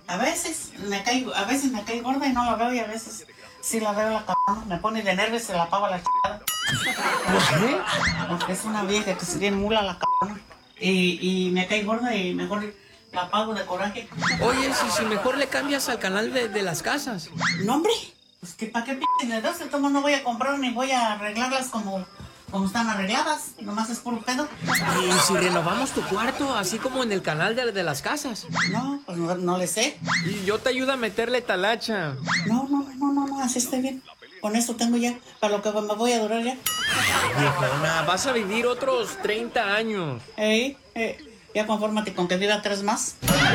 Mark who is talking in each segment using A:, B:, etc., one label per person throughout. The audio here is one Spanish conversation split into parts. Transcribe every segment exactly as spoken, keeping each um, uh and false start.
A: A veces me caigo, a veces me caigo gorda y no la veo, y a veces sí la veo la cabrona. Me pone de nervios y se la apago a la chingada.
B: ¿Por qué?
A: Porque es una vieja que se viene mula la cabrona. Y, y me cae gorda y mejor la apago de coraje.
B: Oye, si, si mejor le cambias al canal de, de las casas.
A: No, hombre, pues que para qué p*** de tomo no voy a comprar ni voy a arreglarlas como, como están arregladas. Nomás es puro pedo.
B: ¿Y si renovamos tu cuarto, así como en el canal de, de las casas?
A: No, pues no, no le sé.
B: Y yo te ayudo a meterle talacha.
A: No, no, no, no, no, así estoy bien. Con eso tengo ya, para lo que me voy a durar ya.
B: Viejona, vas a vivir otros treinta años.
A: Ey, eh, ya confórmate con que viva tres más.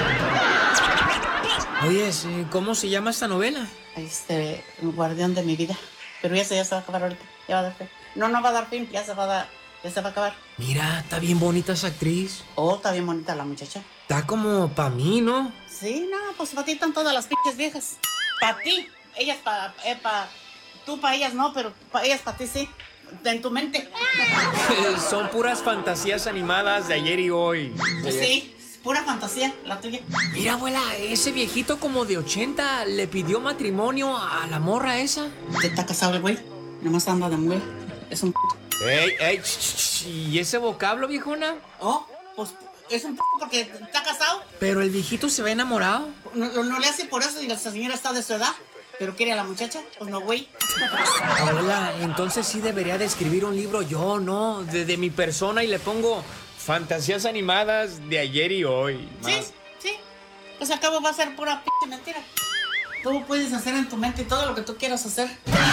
B: Oye, ¿cómo se llama esta novela?
A: Este, el guardián de mi vida. Pero ya se, ya se va a acabar ahorita, ya va a dar fin. No, no va a dar fin, ya se va a dar, ya se va a acabar.
B: Mira, está bien bonita esa actriz.
A: Oh, está bien bonita la muchacha.
B: Está como pa' mí, ¿no?
A: Sí, no, pues para ti están todas las pinches viejas. Para ti, ellas para, eh, pa, tú para ellas no, pero para ellas para ti sí. En tu mente.
B: Son puras fantasías animadas de ayer y hoy.
A: Pues sí, pura fantasía, la tuya.
B: Mira, abuela, ese viejito como de ochenta le pidió matrimonio a la morra esa.
A: ¿Qué está casado el güey? Nomás anda de mujer. Es un puto.
B: Ey, ey, ch, ch, ch, ¿y ese vocablo, viejona?
A: Oh, pues es un puto porque está casado.
B: Pero el viejito se ve enamorado.
A: No, no, no le hace por eso y la señora está de su edad. ¿Pero quiere a la muchacha? Pues no, güey.
B: Abuela, entonces sí debería de escribir un libro yo, ¿no? De, de mi persona y le pongo fantasías animadas de ayer y hoy. Más.
A: Sí, sí. Pues al cabo va a ser pura p*** mentira. Tú puedes hacer en tu mente todo lo que tú quieras hacer.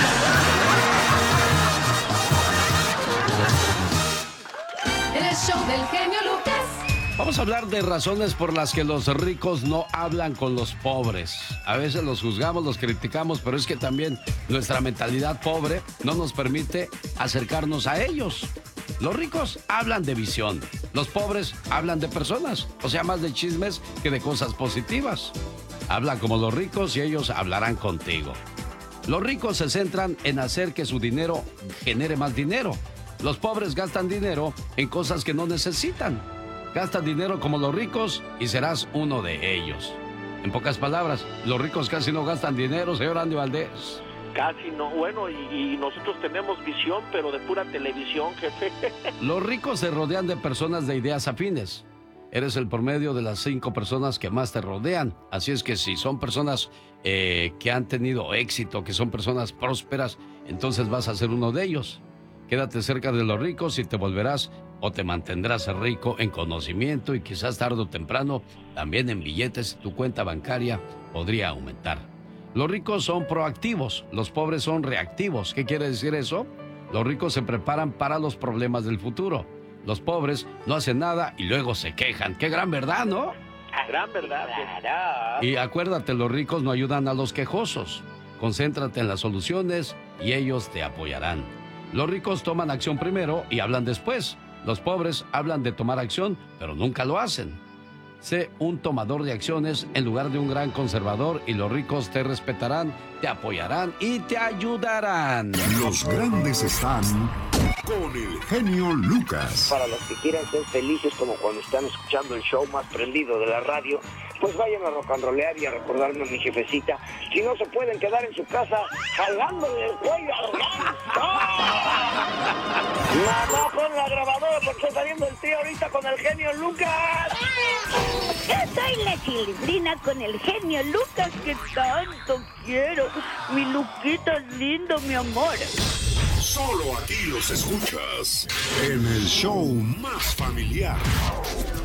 C: El show del genio Lucas.
D: Vamos a hablar de razones por las que los ricos no hablan con los pobres. A veces los juzgamos, los criticamos, pero es que también nuestra mentalidad pobre no nos permite acercarnos a ellos. Los ricos hablan de visión, los pobres hablan de personas, o sea, más de chismes que de cosas positivas. Hablan como los ricos y ellos hablarán contigo. Los ricos se centran en hacer que su dinero genere más dinero. Los pobres gastan dinero en cosas que no necesitan. Gastas dinero como los ricos y serás uno de ellos. En pocas palabras, los ricos casi no gastan dinero, señor Andy Valdés.
E: Casi no, bueno, y, y nosotros tenemos visión, pero de pura televisión, jefe.
D: Los ricos se rodean de personas de ideas afines. Eres el promedio de las cinco personas que más te rodean. Así es que si son personas eh, que han tenido éxito, que son personas prósperas, entonces vas a ser uno de ellos. Quédate cerca de los ricos y te volverás o te mantendrás rico en conocimiento y quizás tarde o temprano también en billetes tu cuenta bancaria podría aumentar. Los ricos son proactivos, los pobres son reactivos. ¿Qué quiere decir eso? Los ricos se preparan para los problemas del futuro. Los pobres no hacen nada y luego se quejan. ¡Qué gran verdad!, ¿no?
E: Gran verdad.
D: Y acuérdate, los ricos no ayudan a los quejosos. Concéntrate en las soluciones y ellos te apoyarán. Los ricos toman acción primero y hablan después. Los pobres hablan de tomar acción, pero nunca lo hacen. Sé un tomador de acciones en lugar de un gran conservador y los ricos te respetarán, te apoyarán y te ayudarán.
F: Los grandes están con el genio Lucas.
G: Para los que quieran ser felices como cuando están escuchando el show más prendido de la radio, pues vayan a rock and rollear y a recordarme a mi jefecita. Si no se pueden quedar en su casa jalándole el cuello al ganso. Mamá, pon la grabadora porque está saliendo el tío ahorita con el genio Lucas.
H: Yo soy la Chilindrina con el genio Lucas que tanto quiero. Mi Luquita es lindo, mi amor.
F: Solo aquí los escuchas en el show más familiar.